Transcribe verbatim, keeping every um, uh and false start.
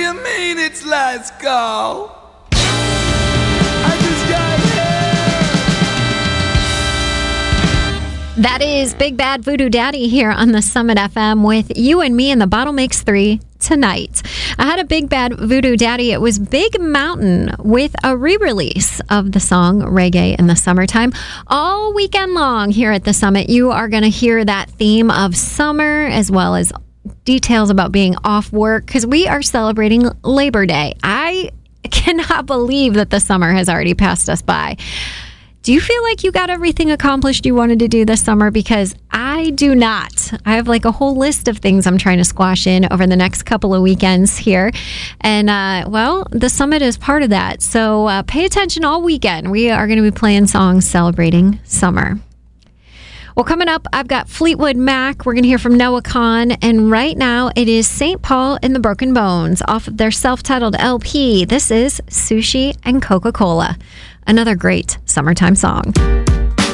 you mean it's last call? I just got here. That is Big Bad Voodoo Daddy here on the Summit F M with you and me, and the bottle makes three tonight. I had a Big Bad Voodoo Daddy. It was Big Mountain with a re-release of the song Reggae in the Summertime. All weekend long here at the Summit, you are going to hear that theme of summer as well as details about being off work because we are celebrating Labor Day. I cannot believe that the summer has already passed us by. Do you feel like you got everything accomplished you wanted to do this summer? Because I do not. I have like a whole list of things I'm trying to squash in over the next couple of weekends here. And, uh, well, the Summit is part of that. So uh, pay attention all weekend. We are going to be playing songs celebrating summer. Well, coming up, I've got Fleetwood Mac. We're going to hear from Noah Kahan. And right now, it is Saint Paul and the Broken Bones off of their self-titled L P. This is Sushi and Coca-Cola. Another great summertime song.